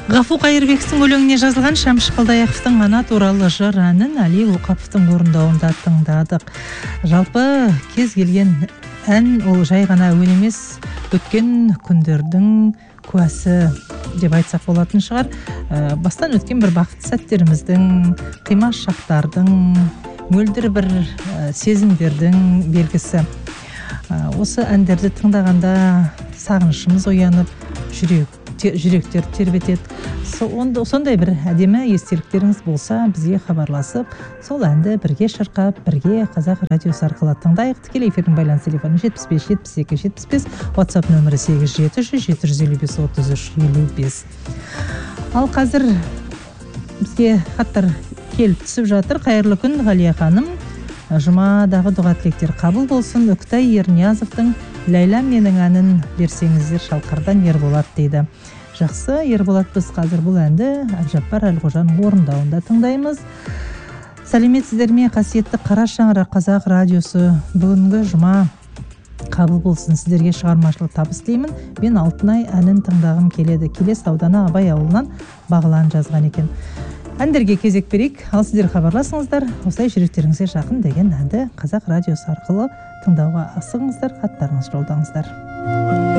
Ғафу Қайырбековтің өлеңіне жазылған Шәмші Қалдаяқовтың «Ана туралы жыр» әнін Әли Оқаповтың орындауында тыңдадық. Жалпы кез келген ән ол жай ғана әуен емес, өткен күндердің куәсі деп айтсақ болатын шығар. Бастан өткен бір бақытты сәттеріміздің, қимас шақтардың, мөлдір бір сезімдердің белгісі. Осы әндерді тыңдағанда сағынышымыз оянып, жүректер тербетеді. Сондай бір әдемі естеліктеріңіз болса, бізге хабарласып, сол әнді бірге шырқап, бірге Қазақ радиосы арқылы тыңдайық. Тікелей эфирдің байланыс телефоны 75-72-75, WhatsApp нөмірі 87-725-33-55. Ал қазір бізге хаттар келіп түсіп жатыр. Қайырлы күн, Ғалия ханым. Жұмадағы дұға тілектер қабыл болсын. Өктай Ерниязовтың «Ләйла менің» әнін берсеңіздер, Шалқардан Ерболат дейді. Жақсы, Ерболат, біз қазір бұл әнді Әбжаппар Әлқожаның орындауында тыңдаймыз. Сәлеметсіздер ме, қасиетті Қара Шаңырақ Қазақ радиосы, бүгінгі жұма қабыл болсын, сіздерге шығармашылық табыс тілеймін. Мен Алтынай әнін тыңдағым келеді. Келес ауданы Абай ауылынан Бағлан жазған екен. Әндерге кезек берейік, ал сіздер хабарласыңыздар, осылай жүректеріңізге жақын деген әнді Қазақ радиосы арқылы тыңдауға асығыңыздар, хаттарыңыз жолдаңыздар.